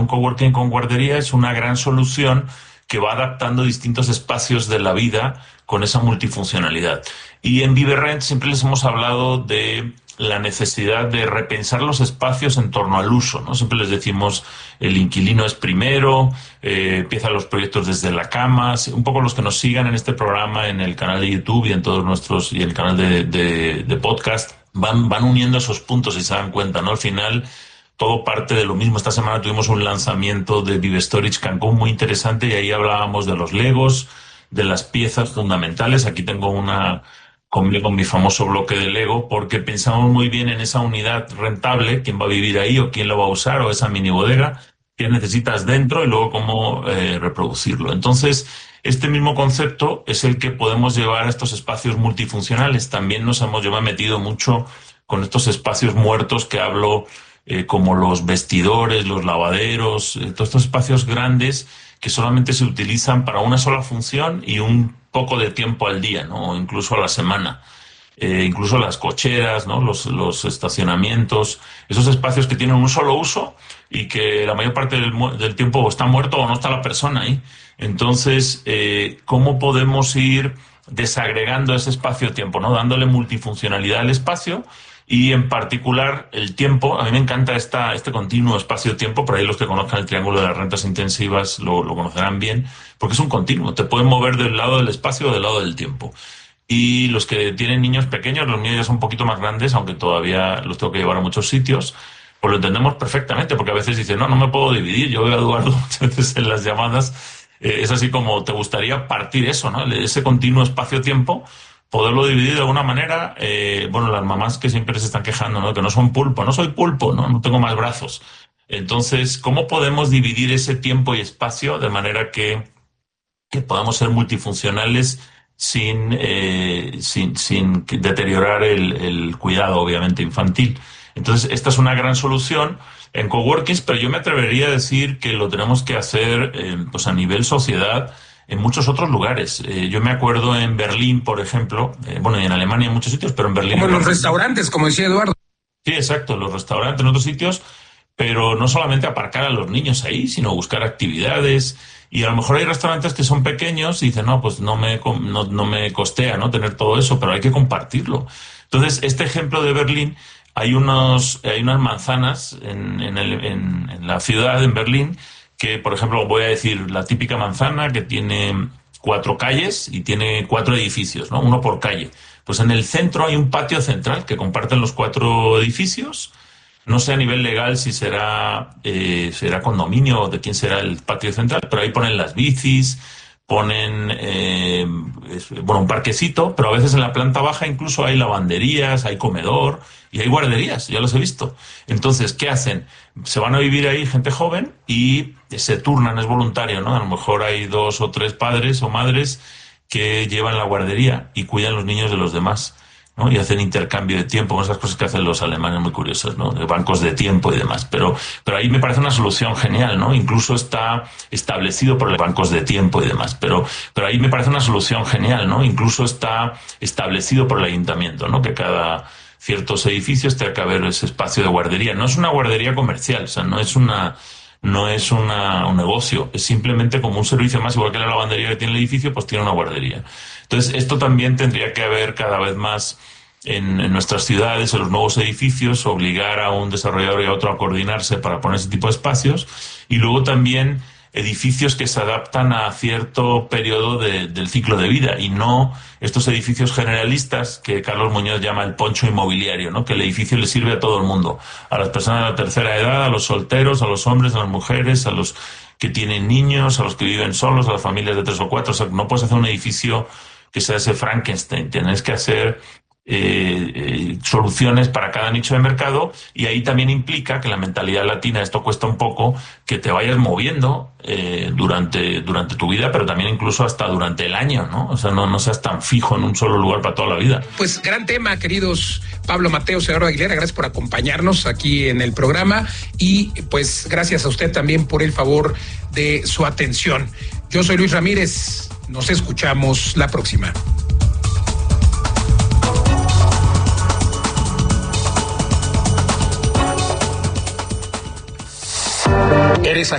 Un coworking con guardería es una gran solución que va adaptando distintos espacios de la vida con esa multifuncionalidad. Y en ViveRent siempre les hemos hablado de la necesidad de repensar los espacios en torno al uso, ¿no? Siempre les decimos el inquilino es primero, empiezan los proyectos desde la cama. Un poco los que nos sigan en este programa, en el canal de YouTube y en todos nuestros, y en el canal de podcast, van uniendo esos puntos y se dan cuenta, ¿no? Al final todo parte de lo mismo. Esta semana tuvimos un lanzamiento de Vive Storage Cancún muy interesante y ahí hablábamos de los Legos, de las piezas fundamentales. Aquí tengo una con mi famoso bloque de Lego, porque pensamos muy bien en esa unidad rentable, quién va a vivir ahí o quién lo va a usar, o esa mini bodega, qué necesitas dentro y luego cómo reproducirlo. Entonces, este mismo concepto es el que podemos llevar a estos espacios multifuncionales. También yo me he metido mucho con estos espacios muertos que hablo, como los vestidores, los lavaderos, todos estos espacios grandes que solamente se utilizan para una sola función y un poco de tiempo al día, ¿no? O incluso a la semana. Incluso las cocheras, ¿no? Los estacionamientos, esos espacios que tienen un solo uso y que la mayor parte del tiempo está muerto o no está la persona ahí. Entonces, ¿cómo podemos ir desagregando ese espacio-tiempo, ¿no? Dándole multifuncionalidad al espacio. Y en particular el tiempo. A mí me encanta este continuo espacio-tiempo. Por ahí los que conozcan el triángulo de las rentas intensivas lo conocerán bien, porque es un continuo. Te pueden mover del lado del espacio o del lado del tiempo. Y los que tienen niños pequeños, los míos ya son un poquito más grandes, aunque todavía los tengo que llevar a muchos sitios, pues lo entendemos perfectamente, porque a veces dicen, no me puedo dividir. Yo veo a Eduardo muchas veces en las llamadas. Es así como te gustaría partir eso, ¿no? Ese continuo espacio-tiempo, poderlo dividir de alguna manera. Las mamás que siempre se están quejando, ¿no? Que no son pulpo. No soy pulpo, no tengo más brazos. Entonces, ¿cómo podemos dividir ese tiempo y espacio de manera que podamos ser multifuncionales sin deteriorar el cuidado, obviamente, infantil? Entonces, esta es una gran solución en coworkings, pero yo me atrevería a decir que lo tenemos que hacer pues a nivel sociedad, en muchos otros lugares. Yo me acuerdo en Berlín, por ejemplo, y en Alemania en muchos sitios, pero en Berlín... Como en los restaurantes, como decía Eduardo. Sí, exacto, los restaurantes, en otros sitios, pero no solamente aparcar a los niños ahí, sino buscar actividades. Y a lo mejor hay restaurantes que son pequeños y dicen, no, pues no me costea, ¿no?, tener todo eso, pero hay que compartirlo. Entonces, este ejemplo de Berlín, hay unas manzanas en la ciudad, en Berlín, que, por ejemplo, voy a decir la típica manzana que tiene 4 calles y tiene 4 edificios, ¿no? Uno por calle. Pues en el centro hay un patio central que comparten los 4 edificios. No sé a nivel legal si será condominio o de quién será el patio central, pero ahí ponen las bicis, ponen un parquecito, pero a veces en la planta baja incluso hay lavanderías, hay comedor y hay guarderías, ya los he visto. Entonces, ¿qué hacen? Se van a vivir ahí gente joven y se turnan, es voluntario, ¿no? A lo mejor hay 2 o 3 padres o madres que llevan la guardería y cuidan los niños de los demás, ¿no? Y hacen intercambio de tiempo, con esas cosas que hacen los alemanes muy curiosas, ¿no? De bancos de tiempo y demás. Pero ahí me parece una solución genial, ¿no? Incluso está establecido por los bancos de tiempo y demás. Pero ahí me parece una solución genial, ¿no? Incluso está establecido por el ayuntamiento, ¿no? Que cada ciertos edificios tenga que haber ese espacio de guardería. No es una guardería comercial, o sea, no es un negocio, es simplemente como un servicio más, igual que la lavandería que tiene el edificio, pues tiene una guardería. Entonces, esto también tendría que haber cada vez más en nuestras ciudades, en los nuevos edificios, obligar a un desarrollador y a otro a coordinarse para poner ese tipo de espacios, y luego también edificios que se adaptan a cierto periodo del ciclo de vida, y no estos edificios generalistas que Carlos Muñoz llama el poncho inmobiliario, ¿no? Que el edificio le sirve a todo el mundo, a las personas de la tercera edad, a los solteros, a los hombres, a las mujeres, a los que tienen niños, a los que viven solos, a las familias de 3 o 4. O sea, no puedes hacer un edificio que sea ese Frankenstein, tienes que hacer soluciones para cada nicho de mercado, y ahí también implica que la mentalidad latina, esto cuesta un poco, que te vayas moviendo durante tu vida, pero también incluso hasta durante el año, ¿no? O sea, no seas tan fijo en un solo lugar para toda la vida. Pues gran tema, queridos Pablo Mateos, Eduardo Aguilera, gracias por acompañarnos aquí en el programa, y pues gracias a usted también por el favor de su atención. Yo soy Luis Ramírez, nos escuchamos la próxima. Eres